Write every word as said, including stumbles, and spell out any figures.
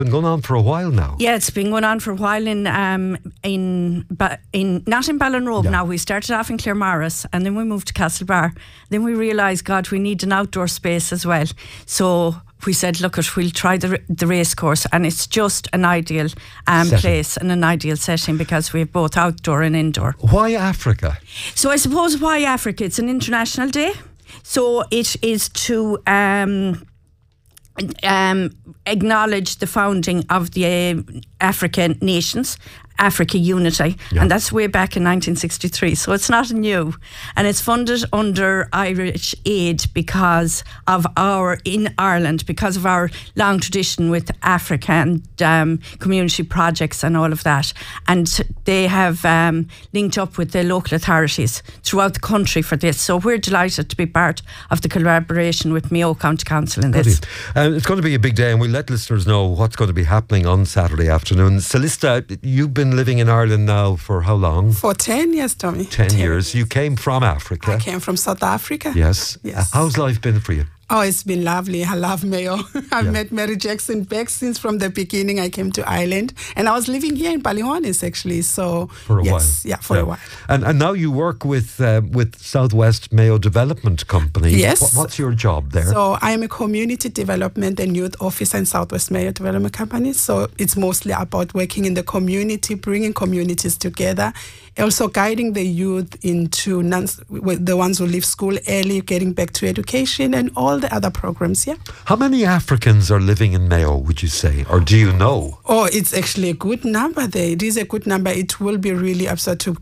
Been going on for a while now. Yeah, it's been going on for a while in um in ba- in not in Ballinrobe. Yeah. Now we started off in Claremorris and then we moved to Castlebar. Then we realised, God, we need an outdoor space as well. So we said, look, it, we'll try the the race course, and it's just an ideal um, place and an ideal setting because we have both outdoor and indoor. Why Africa? So I suppose why Africa? It's an international day, so it is to um, um, acknowledge the founding of the uh, African nations, Africa Unity, Yeah. and that's way back in nineteen sixty-three, so it's not new, and it's funded under Irish aid because of our, in Ireland, because of our long tradition with Africa and um, community projects and all of that, and they have um, linked up with the local authorities throughout the country for this, so we're delighted to be part of the collaboration with Mayo County Council in this. Uh, it's going to be a big day, and we'll let listeners know what's going to be happening on Saturday afternoon. Celista, you've been living in Ireland now for how long? For ten years, Tommy. Ten, ten years. You came from Africa. I came from South Africa. Yes. Yes. Uh, how's life been for you? Oh, it's been lovely. I love Mayo. I've Yeah. met Mary Jackson Beck since from the beginning. I came to Ireland, and I was living here in Ballyhonnis actually. So For a yes, while. yeah, for Yeah. a while. And and now you work with uh, with Southwest Mayo Development Company. Yes. What, what's your job there? So I am a community development and youth officer in Southwest Mayo Development Company. So it's mostly about working in the community, bringing communities together, also guiding the youth into non- with the ones who leave school early, getting back to education, and all the other programs. Yeah. How many Africans are living in Mayo, would you say, or do you know? Oh, it's actually a good number there. It is a good number. It will be really absurd to